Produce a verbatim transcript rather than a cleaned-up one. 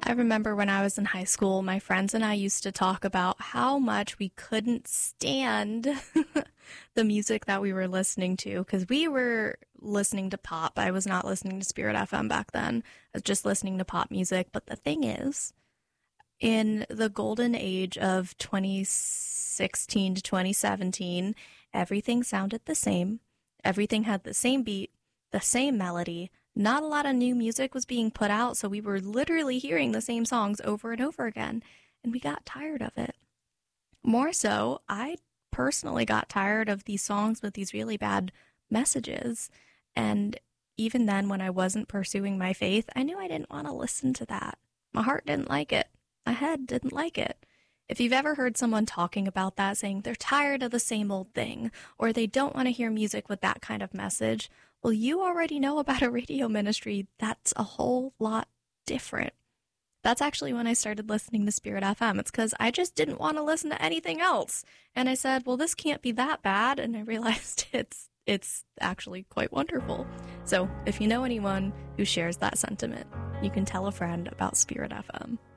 I remember when I was in high school, my friends and I used to talk about how much we couldn't stand the music that we were listening to, because we were listening to pop. I was not listening to Spirit F M back then. I was just listening to pop music. But the thing is, in the golden age of twenty sixteen to twenty seventeen, everything sounded the same. Everything had the same beat, the same melody. Not a lot of new music was being put out, so we were literally hearing the same songs over and over again, and we got tired of it. More so, I personally got tired of these songs with these really bad messages, and even then, when I wasn't pursuing my faith, I knew I didn't want to listen to that. My heart didn't like it. My head didn't like it. If you've ever heard someone talking about that, saying they're tired of the same old thing, or they don't want to hear music with that kind of message, well, you already know about a radio ministry that's a whole lot different. That's actually when I started listening to Spirit F M. It's because I just didn't want to listen to anything else. And I said, well, this can't be that bad. And I realized it's it's actually quite wonderful. So if you know anyone who shares that sentiment, you can tell a friend about Spirit F M.